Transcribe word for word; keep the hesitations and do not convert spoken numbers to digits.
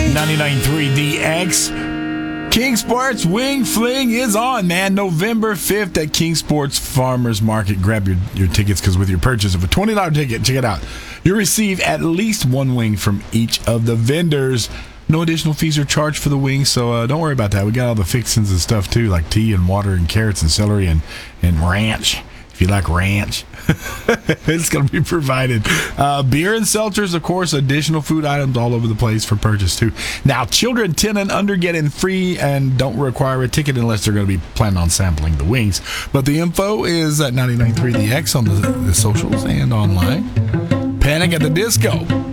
ninety-nine point three D X. King Sports Wing Fling is on, man. November fifth at King Sports Farmers Market. Grab your, your tickets, because with your purchase of a twenty dollars ticket, check it out, you'll receive at least one wing from each of the vendors. No additional fees are charged for the wings, so uh, don't worry about that. We got all the fixings and stuff, too, like tea and water and carrots and celery and, and ranch. If you like ranch, it's going to be provided. Uh, beer and seltzers, of course, additional food items all over the place for purchase, too. Now, children ten and under get in free and don't require a ticket unless they're going to be planning on sampling the wings. But the info is at ninety-nine point three D X on the, the socials and online. Panic at the Disco.